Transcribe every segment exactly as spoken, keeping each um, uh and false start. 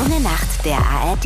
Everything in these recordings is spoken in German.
junge Nacht der A R D.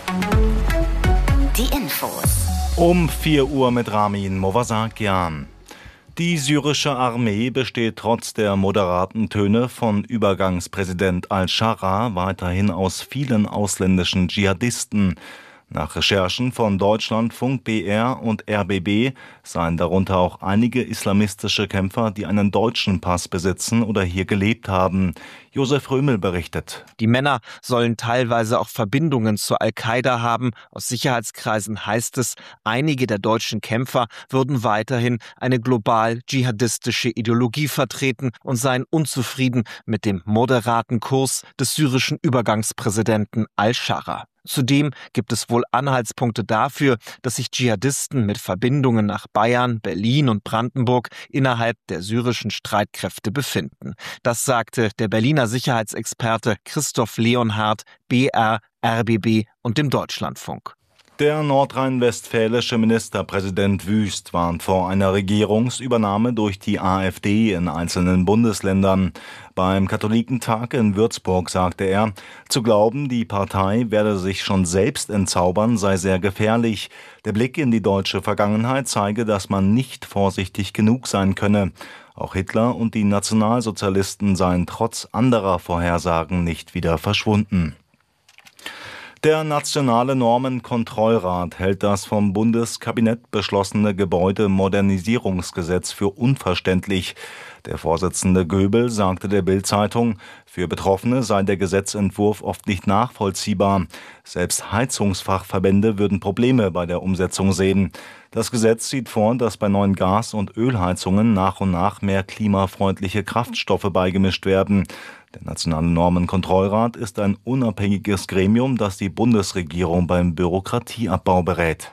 Die Infos. Um vier Uhr mit Ramin Movasakian. Die syrische Armee besteht trotz der moderaten Töne von Übergangspräsident al-Scharra weiterhin aus vielen ausländischen Dschihadisten. Nach Recherchen von Deutschlandfunk, B R und R B B seien darunter auch einige islamistische Kämpfer, die einen deutschen Pass besitzen oder hier gelebt haben. Josef Römel berichtet. Die Männer sollen teilweise auch Verbindungen zur Al-Qaida haben. Aus Sicherheitskreisen heißt es, einige der deutschen Kämpfer würden weiterhin eine global dschihadistische Ideologie vertreten und seien unzufrieden mit dem moderaten Kurs des syrischen Übergangspräsidenten al-Scharra. Zudem gibt es wohl Anhaltspunkte dafür, dass sich Dschihadisten mit Verbindungen nach Bayern, Berlin und Brandenburg innerhalb der syrischen Streitkräfte befinden. Das sagte der Berliner Sicherheitsexperte Christoph Leonhardt, B R, R B B und dem Deutschlandfunk. Der nordrhein-westfälische Ministerpräsident Wüst warnt vor einer Regierungsübernahme durch die AfD in einzelnen Bundesländern. Beim Katholikentag in Würzburg sagte er, zu glauben, die Partei werde sich schon selbst entzaubern, sei sehr gefährlich. Der Blick in die deutsche Vergangenheit zeige, dass man nicht vorsichtig genug sein könne. Auch Hitler und die Nationalsozialisten seien trotz anderer Vorhersagen nicht wieder verschwunden. Der Nationale Normenkontrollrat hält das vom Bundeskabinett beschlossene Gebäudemodernisierungsgesetz für unverständlich. Der Vorsitzende Göbel sagte der Bild-Zeitung, für Betroffene sei der Gesetzentwurf oft nicht nachvollziehbar. Selbst Heizungsfachverbände würden Probleme bei der Umsetzung sehen. Das Gesetz sieht vor, dass bei neuen Gas- und Ölheizungen nach und nach mehr klimafreundliche Kraftstoffe beigemischt werden. Der Nationale Normenkontrollrat ist ein unabhängiges Gremium, das die Bundesregierung beim Bürokratieabbau berät.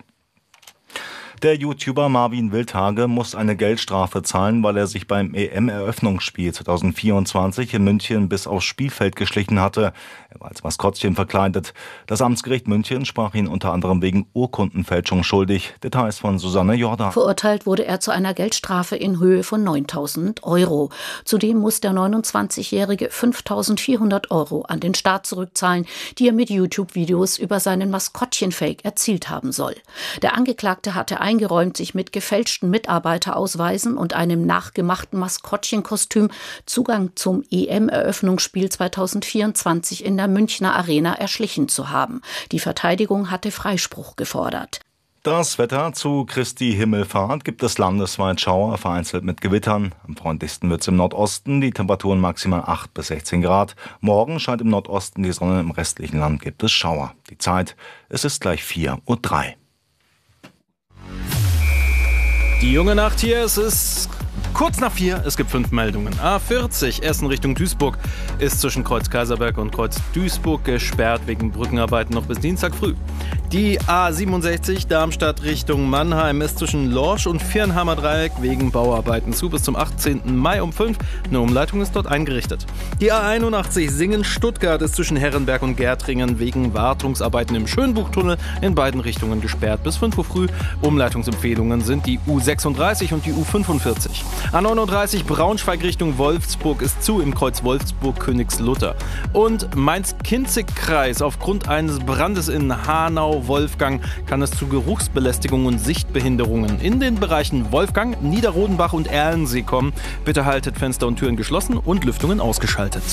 Der YouTuber Marvin Wildhage muss eine Geldstrafe zahlen, weil er sich beim E M-Eröffnungsspiel zweitausendvierundzwanzig in München bis aufs Spielfeld geschlichen hatte. Er war als Maskottchen verkleidet. Das Amtsgericht München sprach ihn unter anderem wegen Urkundenfälschung schuldig. Details von Susanne Jordan. Verurteilt wurde er zu einer Geldstrafe in Höhe von neuntausend Euro. Zudem muss der neunundzwanzigjährige fünftausendvierhundert Euro an den Staat zurückzahlen, die er mit YouTube-Videos über seinen Maskottchen-Fake erzielt haben soll. Der Angeklagte hatte ein eingeräumt, sich mit gefälschten Mitarbeiterausweisen und einem nachgemachten Maskottchenkostüm Zugang zum E M-Eröffnungsspiel zweitausendvierundzwanzig in der Münchner Arena erschlichen zu haben. Die Verteidigung hatte Freispruch gefordert. Das Wetter: zu Christi Himmelfahrt gibt es landesweit Schauer, vereinzelt mit Gewittern. Am freundlichsten wird es im Nordosten, die Temperaturen maximal acht bis sechzehn Grad. Morgen scheint im Nordosten die Sonne, im restlichen Land gibt es Schauer. Die Zeit: es ist gleich vier Uhr drei. Die junge Nacht hier, es ist kurz nach vier, es gibt fünf Meldungen. A vierzig, Essen Richtung Duisburg, ist zwischen Kreuz Kaiserberg und Kreuz Duisburg gesperrt wegen Brückenarbeiten noch bis Dienstag früh. Die A siebenundsechzig, Darmstadt Richtung Mannheim, ist zwischen Lorsch und Viernheimer Dreieck wegen Bauarbeiten zu bis zum achtzehnten Mai um fünf. Eine Umleitung ist dort eingerichtet. Die A einundachtzig, Singen-Stuttgart, ist zwischen Herrenberg und Gärtringen wegen Wartungsarbeiten im Schönbuchtunnel in beiden Richtungen gesperrt bis fünf Uhr früh. Umleitungsempfehlungen sind die U sechsunddreißig und die U fünfundvierzig. A neununddreißig, Braunschweig Richtung Wolfsburg, ist zu im Kreuz Wolfsburg-Königslutter. Und Mainz-Kinzig-Kreis: aufgrund eines Brandes in Hanau-Wolfgang kann es zu Geruchsbelästigung und Sichtbehinderungen in den Bereichen Wolfgang, Niederrodenbach und Erlensee kommen. Bitte haltet Fenster und Türen geschlossen und Lüftungen ausgeschaltet.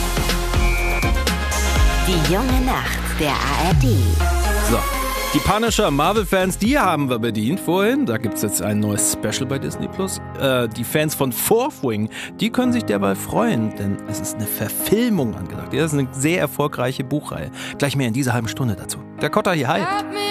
Die junge Nacht der A R D. So. Die Punisher Marvel-Fans, die haben wir bedient vorhin. Da gibt es jetzt ein neues Special bei Disney Plus. Äh, die Fans von Fourth Wing, die können sich derweil freuen, denn es ist eine Verfilmung angesagt. Das ist eine sehr erfolgreiche Buchreihe. Gleich mehr in dieser halben Stunde dazu. Der Kotter hier, hi.